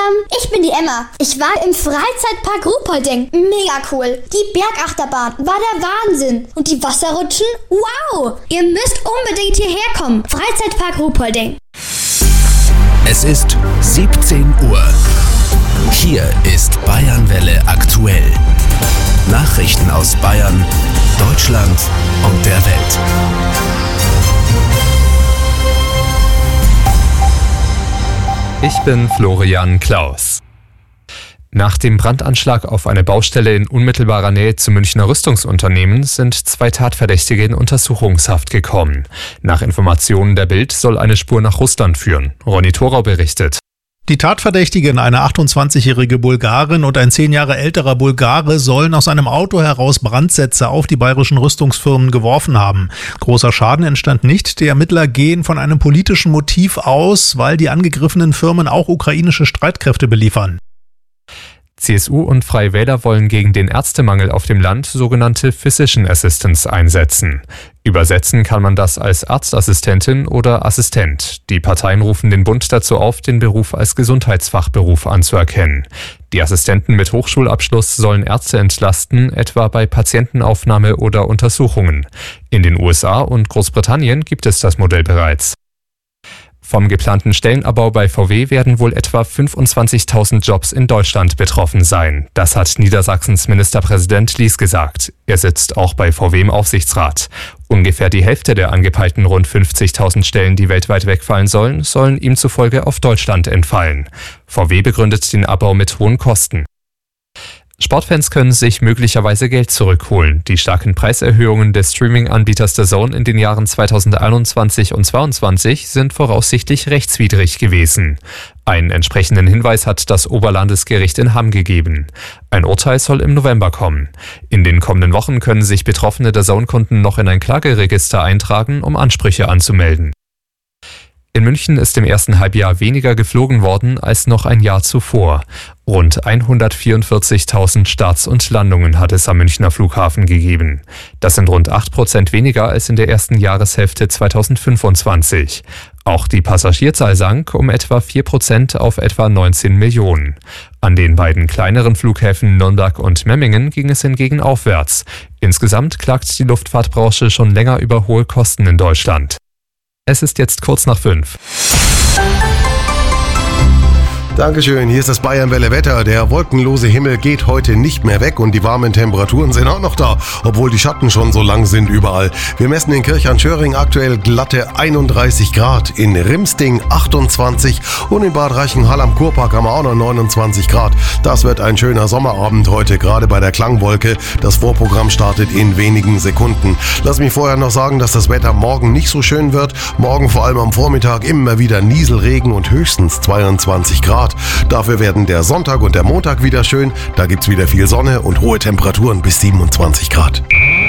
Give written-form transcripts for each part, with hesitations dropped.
Ich bin die Emma. Ich war im Freizeitpark Ruhpolding. Mega cool. Die Bergachterbahn war der Wahnsinn. Und die Wasserrutschen? Wow! Ihr müsst unbedingt hierher kommen. Freizeitpark Ruhpolding. Es ist 17 Uhr. Hier ist Bayernwelle aktuell. Nachrichten aus Bayern, Deutschland und der Welt. Ich bin Florian Klaus. Nach dem Brandanschlag auf eine Baustelle in unmittelbarer Nähe zum Münchner Rüstungsunternehmen sind 2 Tatverdächtige in Untersuchungshaft gekommen. Nach Informationen der Bild soll eine Spur nach Russland führen. Ronny Thorau berichtet. Die Tatverdächtigen, eine 28-jährige Bulgarin und ein 10 Jahre älterer Bulgare, sollen aus einem Auto heraus Brandsätze auf die bayerischen Rüstungsfirmen geworfen haben. Großer Schaden entstand nicht. Die Ermittler gehen von einem politischen Motiv aus, weil die angegriffenen Firmen auch ukrainische Streitkräfte beliefern. CSU und Freie Wähler wollen gegen den Ärztemangel auf dem Land sogenannte Physician Assistants einsetzen. Übersetzen kann man das als Arztassistentin oder Assistent. Die Parteien rufen den Bund dazu auf, den Beruf als Gesundheitsfachberuf anzuerkennen. Die Assistenten mit Hochschulabschluss sollen Ärzte entlasten, etwa bei Patientenaufnahme oder Untersuchungen. In den USA und Großbritannien gibt es das Modell bereits. Vom geplanten Stellenabbau bei VW werden wohl etwa 25.000 Jobs in Deutschland betroffen sein. Das hat Niedersachsens Ministerpräsident Lies gesagt. Er sitzt auch bei VW im Aufsichtsrat. Ungefähr die Hälfte der angepeilten rund 50.000 Stellen, die weltweit wegfallen sollen ihm zufolge auf Deutschland entfallen. VW begründet den Abbau mit hohen Kosten. Sportfans können sich möglicherweise Geld zurückholen. Die starken Preiserhöhungen des Streaming-Anbieters DAZN in den Jahren 2021 und 2022 sind voraussichtlich rechtswidrig gewesen. Einen entsprechenden Hinweis hat das Oberlandesgericht in Hamm gegeben. Ein Urteil soll im November kommen. In den kommenden Wochen können sich betroffene DAZN-Kunden noch in ein Klageregister eintragen, um Ansprüche anzumelden. In München ist im ersten Halbjahr weniger geflogen worden als noch ein Jahr zuvor. Rund 144.000 Starts und Landungen hat es am Münchner Flughafen gegeben. Das sind rund 8% weniger als in der ersten Jahreshälfte 2025. Auch die Passagierzahl sank um etwa 4% auf etwa 19 Millionen. An den beiden kleineren Flughäfen Nürnberg und Memmingen ging es hingegen aufwärts. Insgesamt klagt die Luftfahrtbranche schon länger über hohe Kosten in Deutschland. Es ist jetzt kurz nach 5. Dankeschön, hier ist das Bayernwelle Wetter. Der wolkenlose Himmel geht heute nicht mehr weg und die warmen Temperaturen sind auch noch da, obwohl die Schatten schon so lang sind überall. Wir messen in Kirchhahn-Schöring aktuell glatte 31 Grad, in Rimsting 28 und in Bad Reichenhall am Kurpark haben wir auch noch 29 Grad. Das wird ein schöner Sommerabend heute, gerade bei der Klangwolke. Das Vorprogramm startet in wenigen Sekunden. Lass mich vorher noch sagen, dass das Wetter morgen nicht so schön wird. Morgen vor allem am Vormittag immer wieder Nieselregen und höchstens 22 Grad. Dafür werden der Sonntag und der Montag wieder schön. Da gibt's wieder viel Sonne und hohe Temperaturen bis 27 Grad.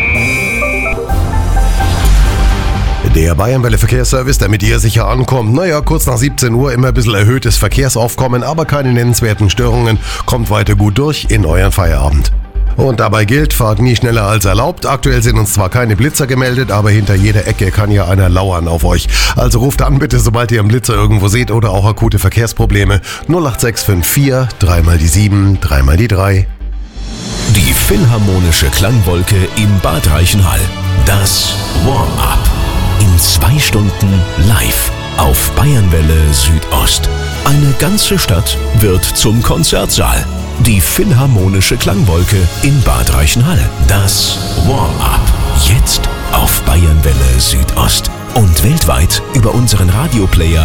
Der Bayernwelle Verkehrsservice, damit ihr sicher ankommt. Kurz nach 17 Uhr immer ein bisschen erhöhtes Verkehrsaufkommen, aber keine nennenswerten Störungen. Kommt weiter gut durch in euren Feierabend. Und dabei gilt, fahrt nie schneller als erlaubt. Aktuell sind uns zwar keine Blitzer gemeldet, aber hinter jeder Ecke kann ja einer lauern auf euch. Also ruft an bitte, sobald ihr einen Blitzer irgendwo seht oder auch akute Verkehrsprobleme. 08654 3 mal die 7, 3 mal die 3. Die Philharmonische Klangwolke im Bad Reichenhall. Das Warm-up. In 2 Stunden live auf Bayernwelle Südost. Eine ganze Stadt wird zum Konzertsaal. Die Philharmonische Klangwolke in Bad Reichenhall. Das Warm-up. Jetzt auf Bayernwelle Südost. Und weltweit über unseren Radioplayer